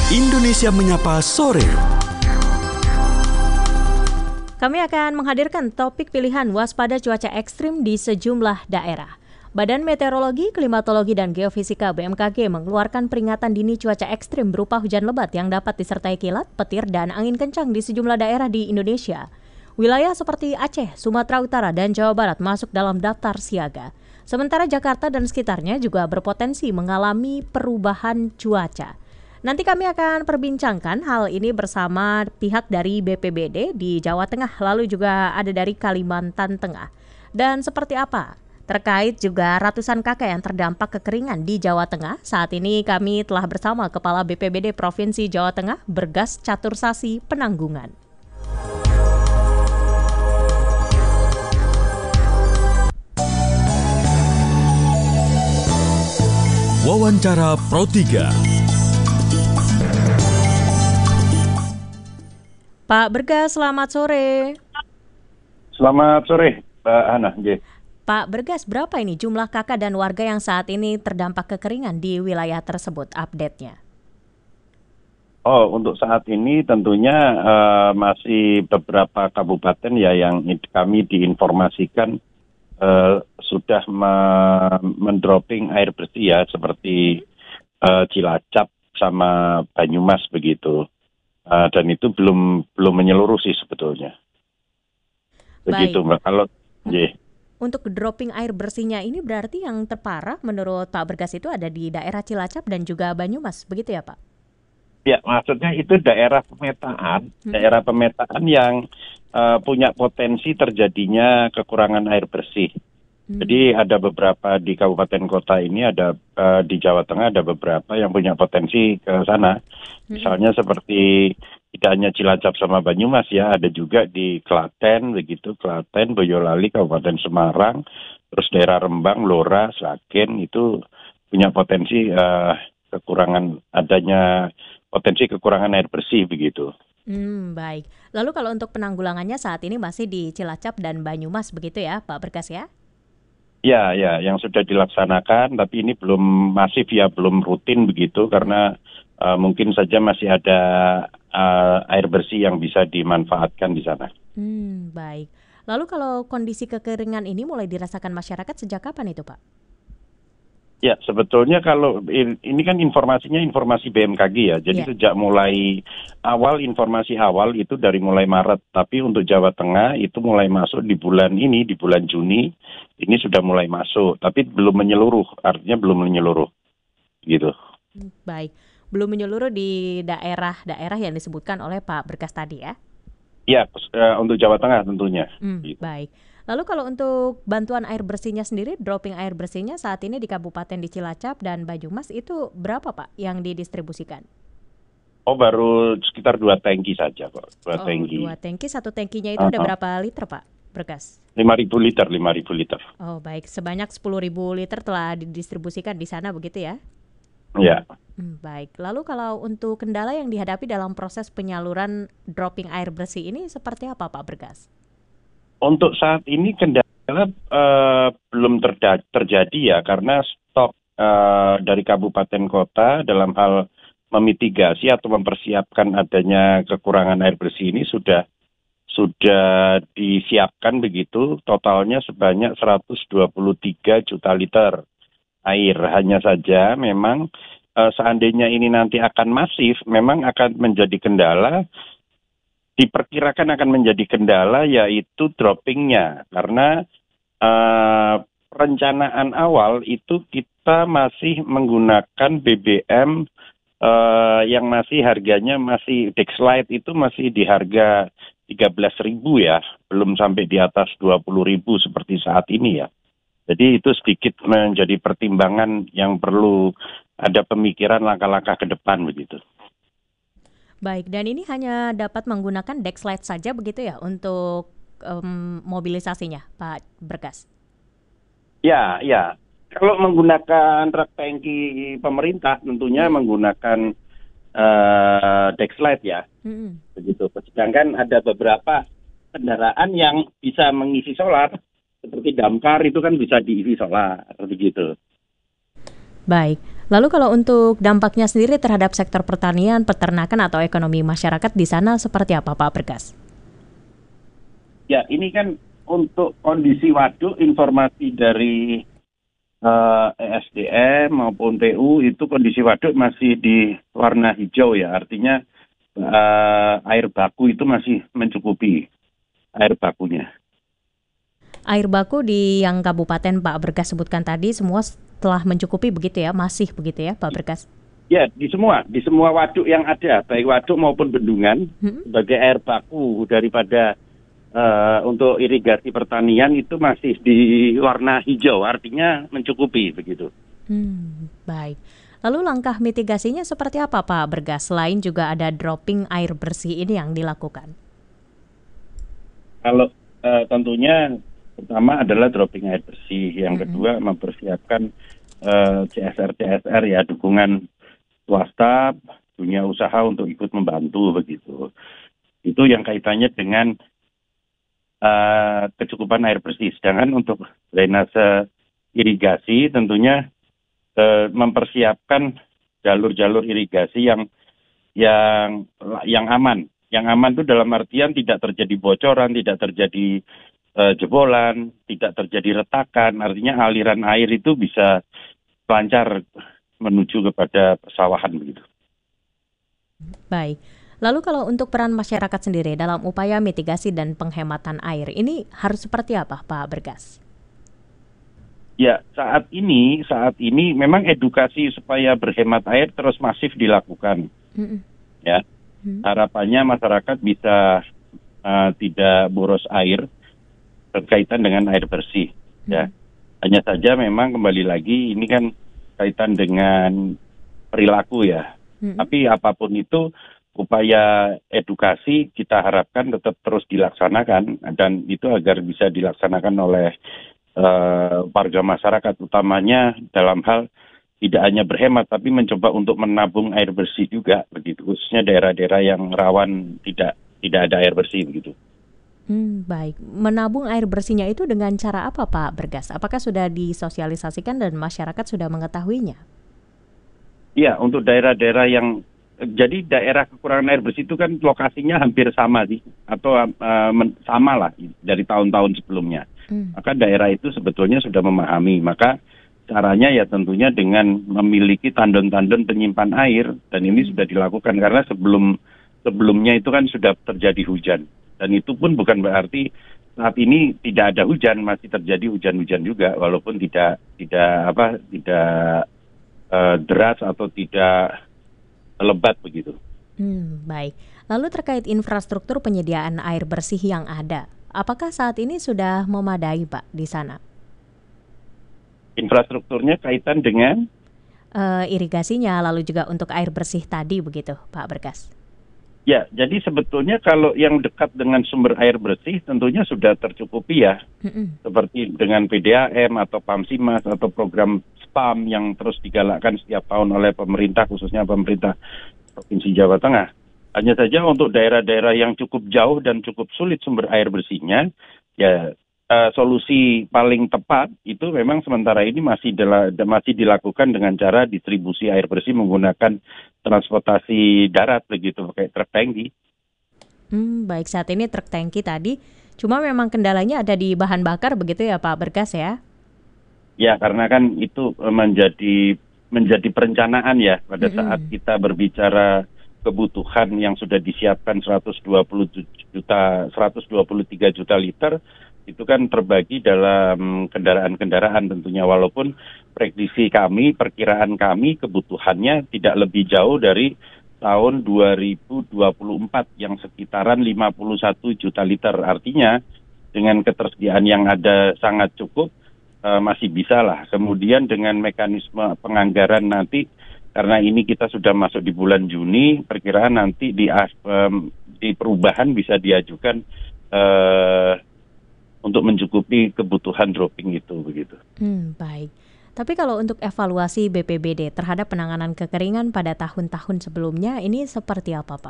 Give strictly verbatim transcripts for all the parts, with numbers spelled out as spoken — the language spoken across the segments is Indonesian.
Indonesia Menyapa Sore. Kami akan menghadirkan topik pilihan waspada cuaca ekstrim di sejumlah daerah. Badan Meteorologi, Klimatologi, dan Geofisika B M K G mengeluarkan peringatan dini cuaca ekstrim berupa hujan lebat yang dapat disertai kilat, petir, dan angin kencang di sejumlah daerah di Indonesia. Wilayah seperti Aceh, Sumatera Utara, dan Jawa Barat masuk dalam daftar siaga. Sementara Jakarta dan sekitarnya juga berpotensi mengalami perubahan cuaca. Nanti kami akan perbincangkan hal ini bersama pihak dari B P B D di Jawa Tengah, lalu juga ada dari Kalimantan Tengah. Dan seperti apa terkait juga ratusan kakak yang terdampak kekeringan di Jawa Tengah. Saat ini kami telah bersama Kepala B P B D Provinsi Jawa Tengah, Bergas Catursasi Penanggungan. Wawancara Pro tiga. Pak Bergas, selamat sore. Selamat sore, Mbak Hana. G. Pak Bergas, berapa ini jumlah kakak dan warga yang saat ini terdampak kekeringan di wilayah tersebut? Update-nya. Oh, untuk saat ini tentunya uh, masih beberapa kabupaten ya yang kami diinformasikan uh, sudah me- mendropping air bersih ya, seperti uh, Cilacap sama Banyumas begitu. Uh, dan itu belum belum menyeluruh sih sebetulnya. Begitu, Mbak. Kalau yeah. Untuk dropping air bersihnya ini berarti yang terparah menurut Pak Bergas itu ada di daerah Cilacap dan juga Banyumas, begitu ya Pak? Ya, maksudnya itu daerah pemetaan, hmm. daerah pemetaan yang uh, punya potensi terjadinya kekurangan air bersih. Hmm. Jadi ada beberapa di kabupaten kota ini, ada uh, di Jawa Tengah ada beberapa yang punya potensi ke sana. Hmm. Misalnya seperti tidak hanya Cilacap sama Banyumas ya, ada juga di Klaten begitu, Klaten, Boyolali, Kabupaten Semarang, terus daerah Rembang, Blora, Sragen itu punya potensi uh, kekurangan adanya potensi kekurangan air bersih begitu. Hmm, baik. Lalu kalau untuk penanggulangannya saat ini masih di Cilacap dan Banyumas begitu ya, Pak Bergas ya? Ya, ya, yang sudah dilaksanakan, tapi ini belum masif ya, belum rutin begitu, karena uh, mungkin saja masih ada uh, air bersih yang bisa dimanfaatkan di sana. Hmm, baik. Lalu kalau kondisi kekeringan ini mulai dirasakan masyarakat sejak kapan itu, Pak? Ya, sebetulnya kalau ini kan informasinya informasi B M K G ya, jadi yeah. sejak mulai awal, informasi awal itu dari mulai Maret, tapi untuk Jawa Tengah itu mulai masuk di bulan ini, di bulan Juni, ini sudah mulai masuk, tapi belum menyeluruh, artinya belum menyeluruh, gitu. Baik, belum menyeluruh di daerah-daerah yang disebutkan oleh Pak Bergas tadi ya? Ya, untuk Jawa Tengah tentunya. Hmm, gitu. Baik. Lalu kalau untuk bantuan air bersihnya sendiri, dropping air bersihnya saat ini di Kabupaten di Cilacap dan Banyumas itu berapa Pak yang didistribusikan? Oh, baru sekitar dua tangki saja kok. Dua oh, tangki. Dua tangki, satu tangkinya itu uh-huh. ada berapa liter Pak Bergas? lima ribu liter, lima ribu liter. Oh baik, sebanyak sepuluh ribu liter telah didistribusikan di sana begitu ya? Ya. Hmm, baik, lalu kalau untuk kendala yang dihadapi dalam proses penyaluran dropping air bersih ini seperti apa Pak Bergas? Untuk saat ini kendala uh, belum terda- terjadi ya, karena stok uh, dari kabupaten kota dalam hal memitigasi atau mempersiapkan adanya kekurangan air bersih ini sudah sudah disiapkan begitu, totalnya sebanyak seratus dua puluh tiga juta liter air. Hanya saja memang uh, seandainya ini nanti akan masif, memang akan menjadi kendala. Diperkirakan akan menjadi kendala yaitu droppingnya, karena uh, perencanaan awal itu kita masih menggunakan B B M uh, yang masih harganya masih Dexlite itu masih di harga tiga belas ribu ya, belum sampai di atas dua puluh ribu seperti saat ini ya. Jadi itu sedikit menjadi pertimbangan yang perlu ada pemikiran langkah-langkah ke depan begitu. Baik, dan ini hanya dapat menggunakan Dexlite saja begitu ya untuk um, mobilisasinya, Pak Bergas? Ya, ya. Kalau menggunakan truk tangki pemerintah tentunya hmm. menggunakan uh, Dexlite ya, hmm. begitu. Sedangkan ada beberapa kendaraan yang bisa mengisi solar, seperti damkar itu kan bisa diisi solar, begitu. Baik. Lalu kalau untuk dampaknya sendiri terhadap sektor pertanian, peternakan atau ekonomi masyarakat di sana seperti apa Pak Bergas? Ya, ini kan untuk kondisi waduk, informasi dari uh, E S D M maupun P U itu kondisi waduk masih di warna hijau ya, artinya uh, air baku itu masih mencukupi air bakunya. Air baku di yang Kabupaten Pak Bergas sebutkan tadi semua telah mencukupi begitu ya, masih begitu ya Pak Bergas? Ya, di semua, di semua waduk yang ada, baik waduk maupun bendungan, hmm. sebagai air baku daripada uh, untuk irigasi pertanian itu masih di warna hijau, artinya mencukupi begitu. Hmm, baik. Lalu langkah mitigasinya seperti apa Pak Bergas? Selain juga ada dropping air bersih ini yang dilakukan? Kalau uh, tentunya pertama adalah dropping air bersih, yang mm-hmm. kedua mempersiapkan uh, C S R C S R ya, dukungan swasta, dunia usaha untuk ikut membantu begitu. Itu yang kaitannya dengan uh, kecukupan air bersih. Sedangkan untuk drainase irigasi tentunya uh, mempersiapkan jalur-jalur irigasi yang yang yang aman. Yang aman itu dalam artian tidak terjadi bocoran, tidak terjadi uh, jebolan, tidak terjadi retakan. Artinya aliran air itu bisa lancar menuju kepada persawahan begitu. Baik. Lalu kalau untuk peran masyarakat sendiri dalam upaya mitigasi dan penghematan air, ini harus seperti apa Pak Bergas? Ya, saat ini, saat ini memang edukasi supaya berhemat air terus masif dilakukan. Mm-mm. Ya. Harapannya masyarakat bisa uh, tidak boros air berkaitan dengan air bersih. Hmm. Ya, hanya saja memang kembali lagi ini kan kaitan dengan perilaku ya. Hmm. Tapi apapun itu upaya edukasi kita harapkan tetap terus dilaksanakan dan itu agar bisa dilaksanakan oleh uh, warga masyarakat, utamanya dalam hal tidak hanya berhemat, tapi mencoba untuk menabung air bersih juga, begitu. Khususnya daerah-daerah yang rawan tidak tidak ada air bersih, begitu. Hmm, baik. Menabung air bersihnya itu dengan cara apa, Pak Bergas? Apakah sudah disosialisasikan dan masyarakat sudah mengetahuinya? Iya, untuk daerah-daerah yang jadi daerah kekurangan air bersih itu kan lokasinya hampir sama sih, atau uh, men, sama lah dari tahun-tahun sebelumnya. Hmm. Maka daerah itu sebetulnya sudah memahami, maka caranya ya tentunya dengan memiliki tandon-tandon penyimpan air, dan ini hmm. sudah dilakukan karena sebelum sebelumnya itu kan sudah terjadi hujan, dan itu pun bukan berarti saat ini tidak ada hujan, masih terjadi hujan-hujan juga walaupun tidak tidak apa tidak uh, deras atau tidak lebat begitu. Hmm, baik. Lalu terkait infrastruktur penyediaan air bersih yang ada, apakah saat ini sudah memadai Pak di sana? Infrastrukturnya kaitan dengan uh, irigasinya, lalu juga untuk air bersih tadi begitu, Pak Bergas. Ya, jadi sebetulnya kalau yang dekat dengan sumber air bersih tentunya sudah tercukupi ya, mm-mm. seperti dengan P D A M atau Pamsimas atau program SPAM yang terus digalakkan setiap tahun oleh pemerintah, khususnya pemerintah Provinsi Jawa Tengah. Hanya saja untuk daerah-daerah yang cukup jauh dan cukup sulit sumber air bersihnya, ya Uh, solusi paling tepat itu memang sementara ini masih dila, masih dilakukan dengan cara distribusi air bersih menggunakan transportasi darat begitu, pakai truk tangki. Hmm, baik, saat ini truk tangki tadi, cuma memang kendalanya ada di bahan bakar begitu ya Pak Bergas ya? Ya, karena kan itu menjadi menjadi perencanaan ya pada mm-hmm. saat kita berbicara kebutuhan yang sudah disiapkan seratus dua puluh juta, seratus dua puluh tiga juta liter. Itu kan terbagi dalam kendaraan-kendaraan tentunya, walaupun prediksi kami, perkiraan kami kebutuhannya tidak lebih jauh dari tahun dua ribu dua puluh empat yang sekitaran lima puluh satu juta liter. Artinya dengan ketersediaan yang ada sangat cukup, uh, masih bisa lah. Kemudian dengan mekanisme penganggaran nanti, karena ini kita sudah masuk di bulan Juni, perkiraan nanti di, um, di perubahan bisa diajukan uh, untuk mencukupi kebutuhan dropping itu begitu. Hmm, baik. Tapi kalau untuk evaluasi B P B D terhadap penanganan kekeringan pada tahun-tahun sebelumnya ini seperti apa, Pak?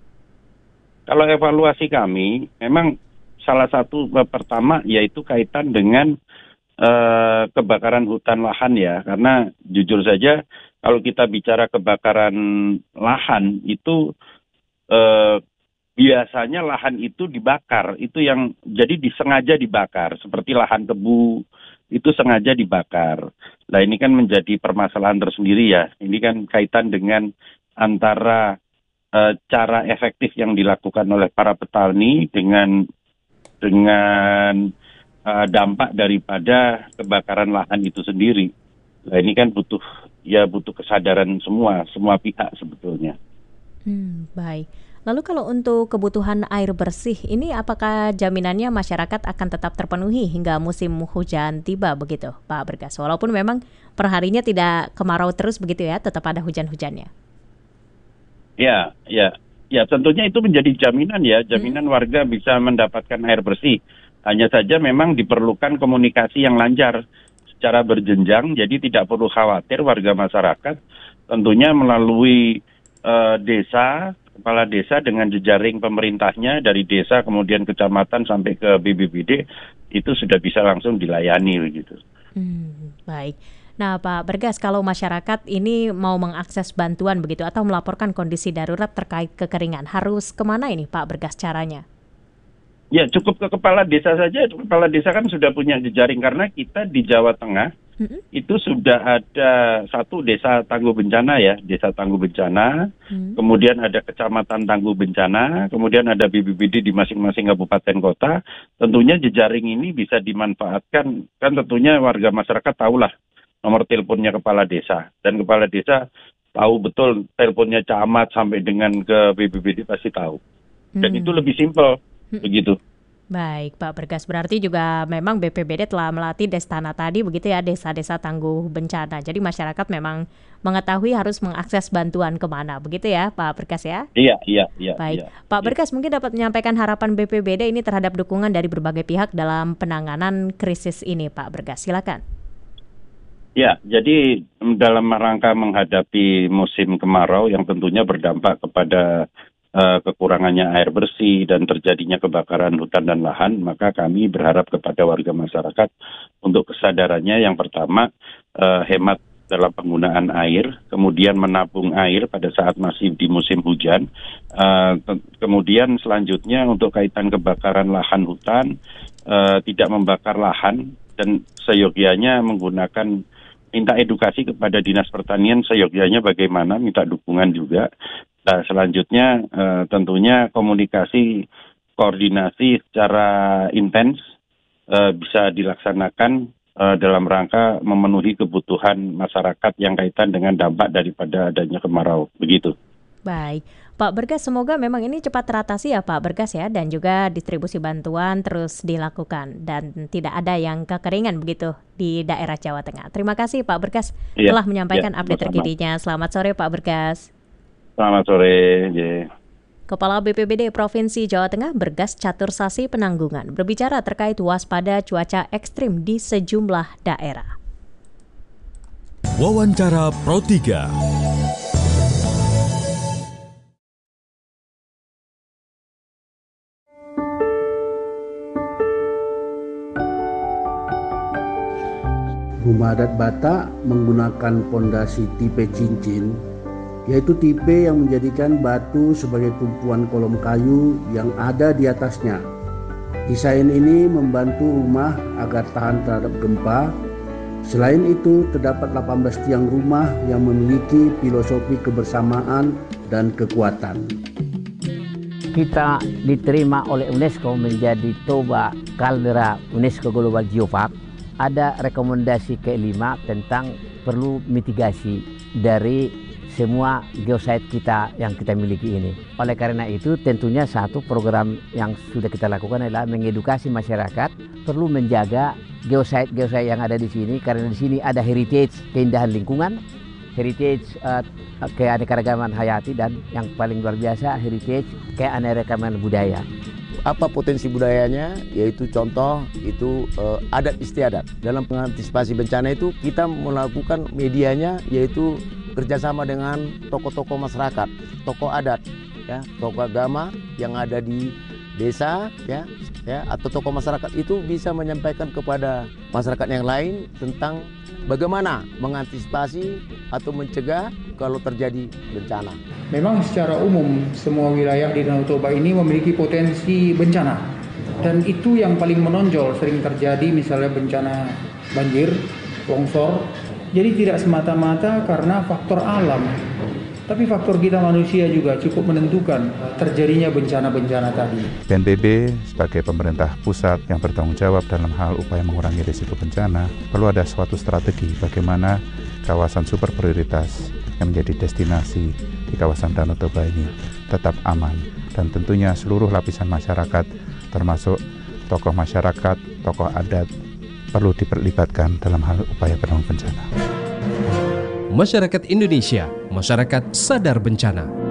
Kalau evaluasi kami, memang salah satu pertama yaitu kaitan dengan eh, kebakaran hutan lahan ya, karena jujur saja kalau kita bicara kebakaran lahan itu eh, biasanya lahan itu dibakar, itu yang jadi disengaja dibakar, seperti lahan tebu itu sengaja dibakar. Nah ini kan menjadi permasalahan tersendiri ya. Ini kan kaitan dengan antara eh, cara efektif yang dilakukan oleh para petani dengan dengan eh, dampak daripada kebakaran lahan itu sendiri. Nah ini kan butuh ya butuh kesadaran semua semua pihak sebetulnya. Hmm, baik. Lalu kalau untuk kebutuhan air bersih ini apakah jaminannya masyarakat akan tetap terpenuhi hingga musim hujan tiba begitu, Pak Bergas? Walaupun memang perharinya tidak kemarau terus begitu ya, tetap ada hujan-hujannya. Ya, ya, ya tentunya itu menjadi jaminan ya, jaminan Hmm. warga bisa mendapatkan air bersih. Hanya saja memang diperlukan komunikasi yang lancar secara berjenjang, jadi tidak perlu khawatir warga masyarakat tentunya melalui eh, desa, kepala desa dengan jejaring pemerintahnya dari desa kemudian kecamatan sampai ke B B B D itu sudah bisa langsung dilayani begitu. Hmm, baik. Nah, Pak Bergas, kalau masyarakat ini mau mengakses bantuan begitu atau melaporkan kondisi darurat terkait kekeringan, harus kemana ini Pak Bergas caranya? Ya cukup ke kepala desa saja, kepala desa kan sudah punya jejaring karena kita di Jawa Tengah Mm-mm. itu sudah ada satu desa tangguh bencana ya, desa tangguh bencana, Hmm. kemudian ada kecamatan tangguh bencana, kemudian ada B B B D di masing-masing kabupaten kota. Tentunya jejaring ini bisa dimanfaatkan, kan tentunya warga masyarakat tahulah nomor teleponnya kepala desa, dan kepala desa tahu betul teleponnya camat sampai dengan ke B B B D pasti tahu. Dan Hmm. itu lebih simpel, Hmm. begitu. Baik, Pak Bergas. Berarti juga memang B P B D telah melatih Destana tadi begitu ya, desa-desa tangguh bencana. Jadi masyarakat memang mengetahui harus mengakses bantuan kemana, begitu ya Pak Bergas ya? Iya, iya, iya, Baik, iya. Pak Iya. Bergas mungkin dapat menyampaikan harapan B P B D ini terhadap dukungan dari berbagai pihak dalam penanganan krisis ini, Pak Bergas. Silakan. Ya, jadi em, dalam rangka menghadapi musim kemarau yang tentunya berdampak kepada eh, kekurangannya air bersih dan terjadinya kebakaran hutan dan lahan, maka kami berharap kepada warga masyarakat untuk kesadarannya yang pertama eh, hemat dalam penggunaan air, kemudian menabung air pada saat masih di musim hujan, eh, te- kemudian selanjutnya untuk kaitan kebakaran lahan hutan, eh, tidak membakar lahan dan seyogyanya menggunakan minta edukasi kepada Dinas Pertanian seyogyanya bagaimana, minta dukungan juga. Nah, selanjutnya eh, tentunya komunikasi, koordinasi secara intens eh, bisa dilaksanakan eh, dalam rangka memenuhi kebutuhan masyarakat yang kaitan dengan dampak daripada adanya kemarau. Begitu. Baik, Pak Bergas, semoga memang ini cepat teratasi ya Pak Bergas ya, dan juga distribusi bantuan terus dilakukan dan tidak ada yang kekeringan begitu di daerah Jawa Tengah. Terima kasih Pak Bergas Iya, telah menyampaikan iya, update sama-sama. terkininya. Selamat sore Pak Bergas. Selamat sore. Ye. Kepala B P B D Provinsi Jawa Tengah Bergas Catur Sasi Penanggungan berbicara terkait waspada cuaca ekstrim di sejumlah daerah. Wawancara Pro tiga. Rumah adat Batak menggunakan pondasi tipe cincin, yaitu tipe yang menjadikan batu sebagai tumpuan kolom kayu yang ada di atasnya. Desain ini membantu rumah agar tahan terhadap gempa. Selain itu, terdapat delapan belas tiang rumah yang memiliki filosofi kebersamaan dan kekuatan. Kita diterima oleh UNESCO menjadi toba kaldera UNESCO Global Geopark. Ada rekomendasi kelima tentang perlu mitigasi dari semua geosite kita yang kita miliki ini. Oleh karena itu tentunya satu program yang sudah kita lakukan adalah mengedukasi masyarakat perlu menjaga geosite-geosite yang ada di sini, karena di sini ada heritage keindahan lingkungan, heritage uh, keanekaragaman hayati, dan yang paling luar biasa heritage keanekaragaman budaya. Apa potensi budayanya, yaitu contoh itu eh, adat istiadat. Dalam mengantisipasi bencana itu kita melakukan medianya yaitu kerjasama dengan tokoh-tokoh masyarakat, tokoh adat, ya, tokoh agama yang ada di desa ya ya atau tokoh masyarakat itu bisa menyampaikan kepada masyarakat yang lain tentang bagaimana mengantisipasi atau mencegah kalau terjadi bencana. Memang secara umum semua wilayah di Danau Toba ini memiliki potensi bencana. Dan itu yang paling menonjol sering terjadi misalnya bencana banjir, longsor. Jadi tidak semata-mata karena faktor alam. Tapi faktor kita manusia juga cukup menentukan terjadinya bencana-bencana tadi. B N P B sebagai pemerintah pusat yang bertanggung jawab dalam hal upaya mengurangi risiko bencana, perlu ada suatu strategi bagaimana kawasan super prioritas yang menjadi destinasi di kawasan Danau Toba ini tetap aman. Dan tentunya seluruh lapisan masyarakat termasuk tokoh masyarakat, tokoh adat perlu diperlibatkan dalam hal upaya penanggulangan bencana. Masyarakat Indonesia, masyarakat sadar bencana.